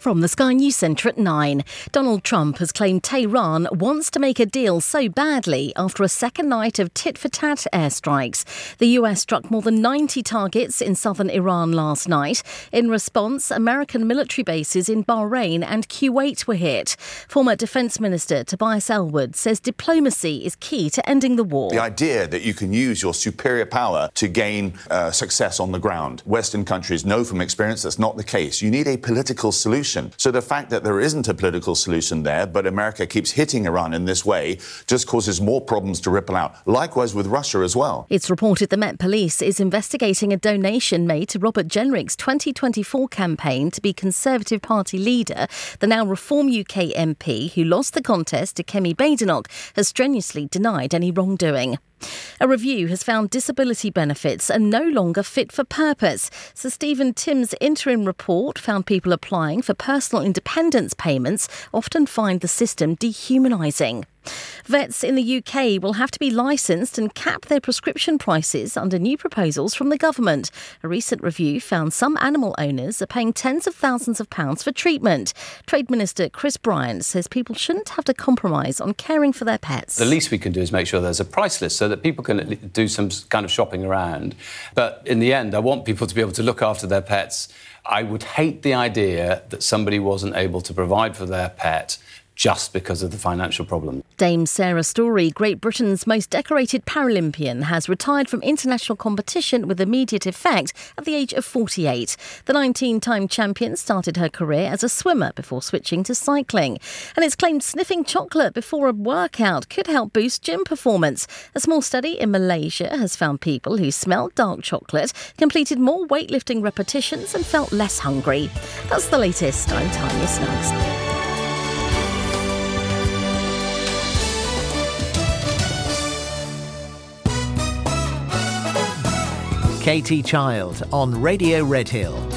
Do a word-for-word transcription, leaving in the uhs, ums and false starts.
From the Sky News Centre at nine, Donald Trump has claimed Tehran wants to make a deal so badly after a second night of tit-for-tat airstrikes. The U S struck more than ninety targets in southern Iran last night. In response, American military bases in Bahrain and Kuwait were hit. Former Defence Minister Tobias Ellwood says diplomacy is key to ending the war. The idea that you can use your superior power to gain uh, success on the ground. Western countries know from experience that's not the case. You need a political solution. So the fact that there isn't a political solution there, but America keeps hitting Iran in this way, just causes more problems to ripple out. Likewise with Russia as well. It's reported the Met Police is investigating a donation made to Robert Jenrick's twenty twenty-four campaign to be Conservative Party leader. The now Reform U K M P, who lost the contest to Kemi Badenoch, has strenuously denied any wrongdoing. A review has found disability benefits are no longer fit for purpose. Sir Stephen Timms' interim report found people applying for personal independence payments often find the system dehumanising. Vets in the U K will have to be licensed and cap their prescription prices under new proposals from the government. A recent review found some animal owners are paying tens of thousands of pounds for treatment. Trade Minister Chris Bryant says people shouldn't have to compromise on caring for their pets. The least we can do is make sure there's a price list so that people can do some kind of shopping around. But in the end, I want people to be able to look after their pets. I would hate the idea that somebody wasn't able to provide for their pet just because of the financial problem. Dame Sarah Storey, Great Britain's most decorated Paralympian, has retired from international competition with immediate effect at the age of forty-eight. The nineteen-time champion started her career as a swimmer before switching to cycling. And it's claimed sniffing chocolate before a workout could help boost gym performance. A small study in Malaysia has found people who smelled dark chocolate completed more weightlifting repetitions and felt less hungry. That's the latest. I'm Tanya Snuggs. Katie Child on Radio Redhill.